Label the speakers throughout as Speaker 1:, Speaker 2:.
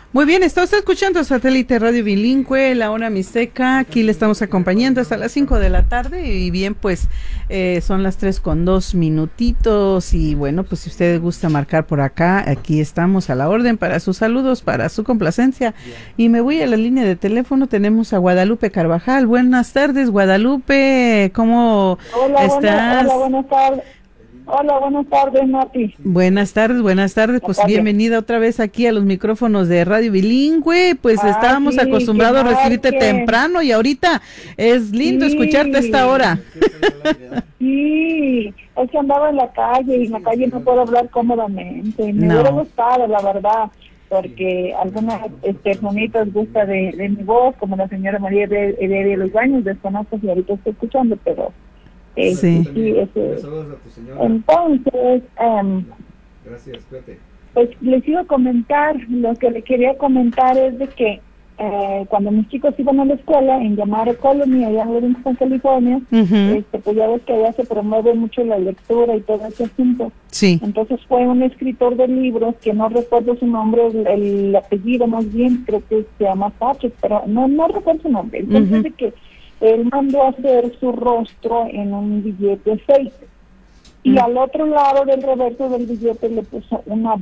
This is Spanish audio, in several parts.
Speaker 1: Muy bien, está usted escuchando Satélite Radio Bilingüe, la hora mixteca. Aquí le estamos acompañando hasta las 5 de la tarde y bien, pues son las 3:02 y bueno, pues si usted gusta marcar por acá, aquí estamos a la orden para sus saludos, para su complacencia. Y me voy a la línea de teléfono, tenemos a Guadalupe Carvajal. Buenas tardes, Guadalupe, ¿cómo estás?
Speaker 2: Hola, buenas tardes. Hola, buenas tardes, Mati.
Speaker 1: Buenas tardes, pues bienvenida otra vez aquí a los micrófonos de Radio Bilingüe, pues estábamos acostumbrados a recibirte temprano y ahorita es lindo escucharte a esta hora.
Speaker 2: Sí, es que andaba en la calle y en la calle no puedo hablar cómodamente, me hubiera gustado, la verdad, porque algunas personitas gusta de mi voz, como la señora María de los Baños, desconozco si ahorita estoy escuchando, pero...
Speaker 1: Sí.
Speaker 2: Saludos a tu señora. Entonces,
Speaker 3: gracias, cuídate.
Speaker 2: Pues les iba a comentar, lo que le quería comentar es de que cuando mis chicos iban a la escuela en Yamare Colony, allá en Livingston, California, pues ya ves que allá se promueve mucho la lectura y todo ese asunto.
Speaker 1: Sí.
Speaker 2: Entonces fue un escritor de libros, que no recuerdo su nombre, el apellido más bien, creo que se llama Patrick, pero no recuerdo su nombre. Entonces de que él mandó a hacer su rostro en un billete fake y al otro lado del reverso del billete le puso una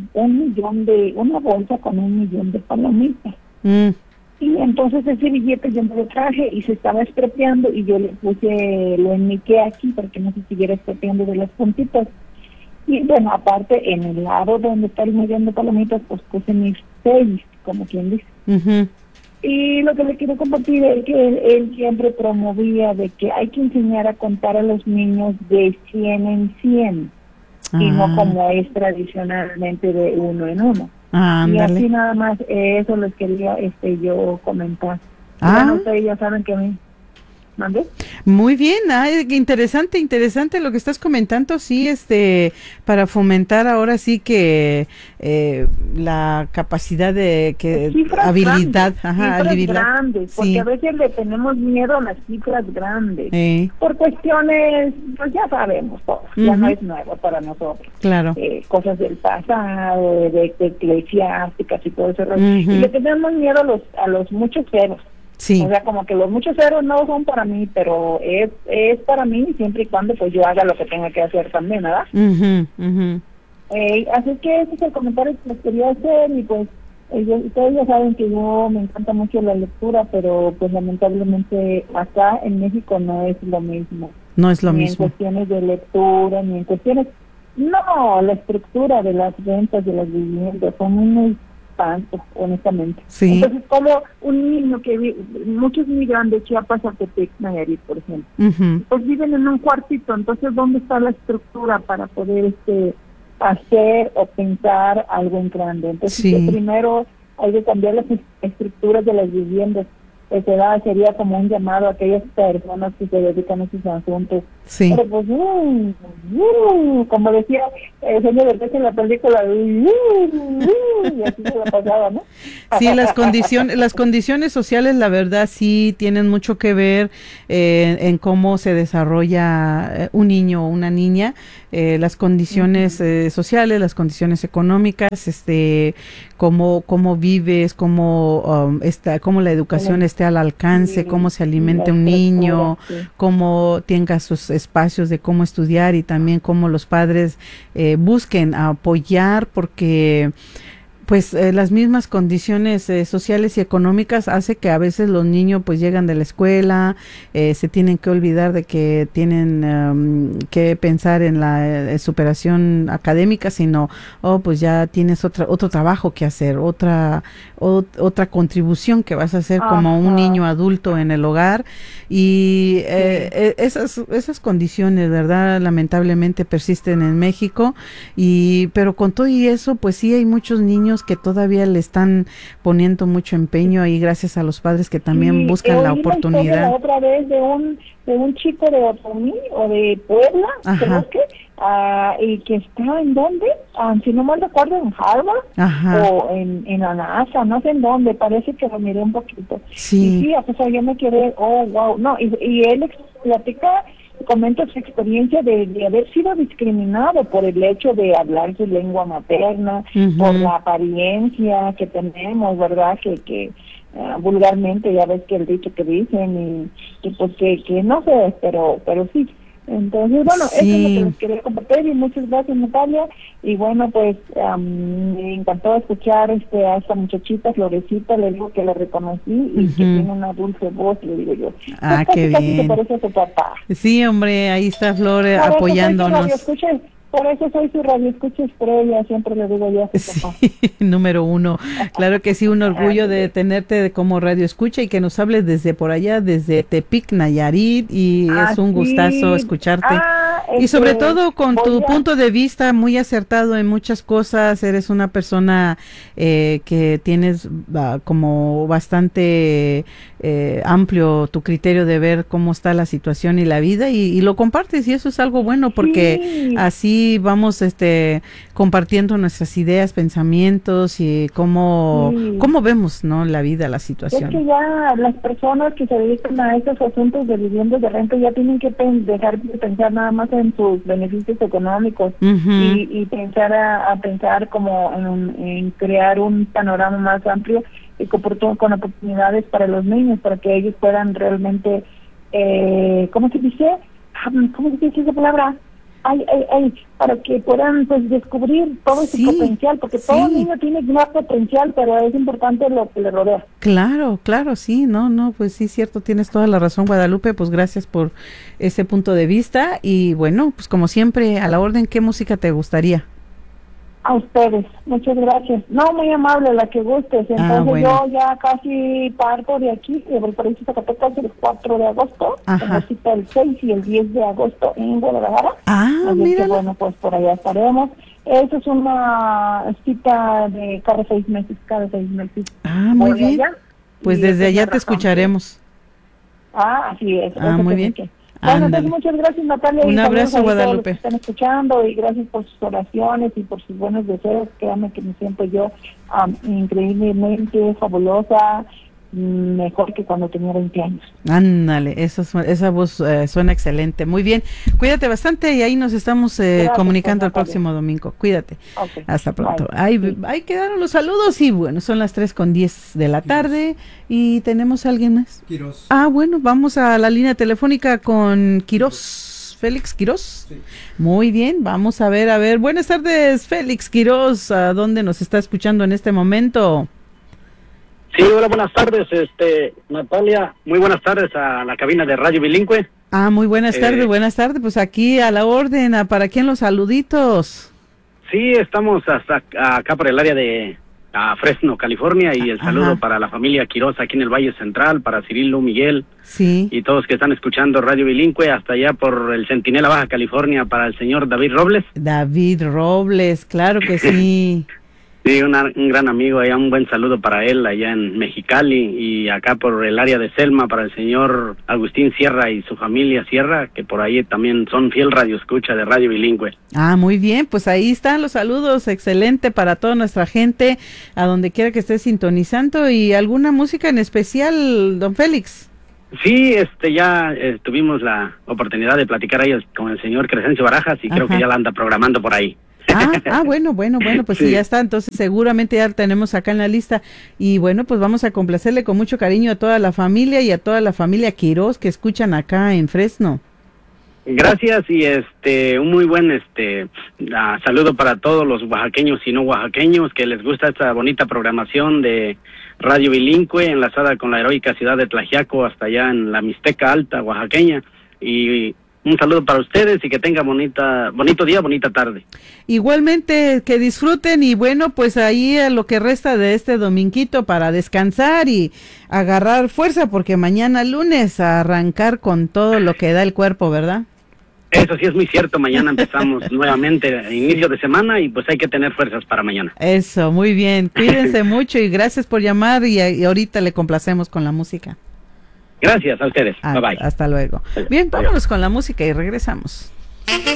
Speaker 2: bolsa con 1,000,000 de palomitas. Y entonces ese billete yo me lo traje y se estaba estropeando y yo lo enmiqué aquí para que no se siguiera estropeando de las puntitas. Y bueno, aparte en el lado donde está el 1,000,000 de palomitas, pues puse mis 6, como quien dice. Y lo que le quiero compartir es que él siempre promovía de que hay que enseñar a contar a los niños de 100 en 100 y no como es tradicionalmente de 1 en 1. Y así nada más eso les quería yo comentar. Bueno, ustedes ya saben que a mí... ¿Mande?
Speaker 1: Muy bien, interesante lo que estás comentando, sí, para fomentar ahora sí que la capacidad de habilidad,
Speaker 2: grandes, porque a veces le tenemos miedo a las cifras grandes, por cuestiones, pues ya sabemos todos, ya no es nuevo para nosotros,
Speaker 1: claro,
Speaker 2: cosas del pasado, de eclesiásticas y todo eso, y le tenemos miedo a los muchos ceros.
Speaker 1: Sí.
Speaker 2: O sea, como que los muchos ceros no son para mí, pero es para mí siempre y cuando pues yo haga lo que tenga que hacer también, ¿verdad? Así que ese es el comentario que les quería hacer y pues ustedes ya saben que yo me encanta mucho la lectura, pero pues lamentablemente acá en México no es lo mismo.
Speaker 1: No es lo mismo.
Speaker 2: Ni en cuestiones de lectura, ni en cuestiones... No, la estructura de las rentas de las viviendas son muy... honestamente.
Speaker 1: Sí.
Speaker 2: Entonces, como un niño muchos migran de Chiapas a Tepec, Nayarit, por ejemplo, pues viven en un cuartito, entonces, ¿dónde está la estructura para poder hacer o pensar algo en grande? Entonces, primero hay que cambiar las estructuras de las viviendas. Sería como un llamado a aquellas personas que se dedican a sus asuntos.
Speaker 1: Sí.
Speaker 2: Pero pues, como decía el señor Derbez en la película, y así se la pasaba, ¿no?
Speaker 1: Sí, las condiciones sociales, la verdad, sí tienen mucho que ver en cómo se desarrolla un niño o una niña, las condiciones sociales, las condiciones económicas, cómo vives, cómo la educación esté al alcance, cómo se alimente un niño, cómo tenga sus espacios de cómo estudiar y también cómo los padres busquen apoyar, porque pues las mismas condiciones sociales y económicas hace que a veces los niños pues llegan de la escuela, se tienen que olvidar de que tienen que pensar en la superación académica, sino pues ya tienes otro trabajo que hacer, otra contribución que vas a hacer como un niño adulto en el hogar y esas condiciones, ¿verdad? Lamentablemente persisten en México pero con todo y eso pues sí hay muchos niños que todavía le están poniendo mucho empeño y gracias a los padres que también buscan la oportunidad.
Speaker 2: La otra vez de un chico de Otomí o de Puebla, creo que, y que está en dónde, si no mal recuerdo, en Harvard o en la NASA, no sé en dónde, parece que lo miré un poquito.
Speaker 1: Sí.
Speaker 2: Y sí, o sea, yo me quedé, oh, wow, no, y él platica comenta su experiencia de haber sido discriminado por el hecho de hablar su lengua materna, por la apariencia que tenemos, ¿verdad? Que vulgarmente, ya ves que el dicho que dicen, y pues que no sé, pero sí. Entonces, bueno, eso es lo que les quería compartir, y muchas gracias, Natalia. Y bueno, pues me encantó escuchar a esta muchachita, Florecita, le digo que la reconocí y que tiene una dulce voz, le digo yo.
Speaker 1: Ah,
Speaker 2: pues
Speaker 1: qué bien.
Speaker 2: Se parece a su papá.
Speaker 1: Sí, hombre, ahí está Flor apoyándonos.
Speaker 2: Por eso soy su radioescucha estrella, siempre le digo yo a su papá.
Speaker 1: Sí, número 1. Claro que sí, un orgullo de tenerte como radioescucha y que nos hables desde por allá, desde Tepic, Nayarit, y es un gustazo escucharte. Y sobre todo con tu punto de vista muy acertado en muchas cosas, eres una persona que tienes como bastante amplio tu criterio de ver cómo está la situación y la vida, y lo compartes, y eso es algo bueno porque así vamos compartiendo nuestras ideas, pensamientos y cómo vemos, ¿no?, la vida, la situación.
Speaker 2: Es que ya las personas que se dedican a estos asuntos de viviendas de renta ya tienen que dejar de pensar nada más en sus beneficios económicos y pensar a pensar como en crear un panorama más amplio y con oportunidades para los niños, para que ellos puedan realmente, ¿cómo se dice esa palabra? Para que puedan pues descubrir todo ese potencial, porque todo niño tiene gran potencial, pero es importante lo que le rodea.
Speaker 1: Claro, sí, no, pues sí, cierto, tienes toda la razón, Guadalupe, pues gracias por ese punto de vista, y bueno, pues como siempre, a la orden, ¿qué música te gustaría?
Speaker 2: A ustedes, muchas gracias. No, muy amable, la que gustes. Entonces yo ya casi parto de aquí, del país de Zacatecas el 4 de agosto, tengo cita el 6 y el 10 de agosto en Guadalajara. Mira. Bueno, pues por allá estaremos. Eso es una cita de cada 6 meses.
Speaker 1: Muy bien. Allá, pues desde allá te escucharemos.
Speaker 2: Así es.
Speaker 1: Muy bien.
Speaker 2: Bueno, entonces muchas gracias, Natalia.
Speaker 1: Un abrazo, Guadalupe.
Speaker 2: Que están escuchando, y gracias por sus oraciones y por sus buenos deseos. Créanme que me siento yo increíblemente fabulosa, mejor que cuando tenía 20 años.
Speaker 1: Ándale, esa voz suena excelente. Muy bien, cuídate bastante y ahí nos estamos comunicando el próximo domingo. Cuídate. Hasta pronto. Ahí quedaron los saludos y bueno, son las 3:10 de la tarde y tenemos a alguien más.
Speaker 3: Quirós.
Speaker 1: Bueno, vamos a la línea telefónica con Quirós. Félix Quirós. Sí. Muy bien, vamos a ver. Buenas tardes, Félix Quirós. ¿A dónde nos está escuchando en este momento?
Speaker 4: Sí, hola, buenas tardes, Natalia, muy buenas tardes a la cabina de Radio Bilingüe.
Speaker 1: Muy buenas tardes, pues aquí a la orden, ¿para quién los saluditos?
Speaker 4: Sí, estamos hasta acá por el área de Fresno, California, y el saludo para la familia Quirós aquí en el Valle Central, para Cirilo, Miguel, y todos que están escuchando Radio Bilingüe, hasta allá por el Centinela, Baja California, para el señor David Robles.
Speaker 1: David Robles, claro que sí.
Speaker 4: Sí, un gran amigo, allá un buen saludo para él, allá en Mexicali, y acá por el área de Selma, para el señor Agustín Sierra y su familia Sierra, que por ahí también son fiel radioescucha de Radio Bilingüe.
Speaker 1: Muy bien, pues ahí están los saludos, excelente para toda nuestra gente, a donde quiera que esté sintonizando. ¿Y alguna música en especial, don Félix?
Speaker 4: Sí, ya tuvimos la oportunidad de platicar ahí con el señor Crescencio Barajas, y creo que ya la anda programando por ahí. Bueno, pues sí, ya está, entonces seguramente ya lo tenemos acá en la lista, y bueno, pues vamos a complacerle con mucho cariño a toda la familia y a toda la familia Quirós que escuchan acá en Fresno. Gracias, y un muy buen saludo para todos los oaxaqueños y no oaxaqueños que les gusta esta bonita programación de Radio Bilingüe, enlazada con la heroica ciudad de Tlaxiaco, hasta allá en la Mixteca Alta, oaxaqueña, y un saludo para ustedes y que tengan bonito día, bonita tarde.
Speaker 1: Igualmente, que disfruten, y bueno, pues ahí a lo que resta de este dominguito para descansar y agarrar fuerza, porque mañana lunes a arrancar con todo lo que da el cuerpo, ¿verdad?
Speaker 4: Eso sí es muy cierto, mañana empezamos nuevamente inicio de semana y pues hay que tener fuerzas para mañana.
Speaker 1: Eso, muy bien, cuídense mucho y gracias por llamar y ahorita le complacemos con la música.
Speaker 4: Gracias a ustedes. Bye bye.
Speaker 1: Hasta luego. Bien, vámonos con la música y regresamos.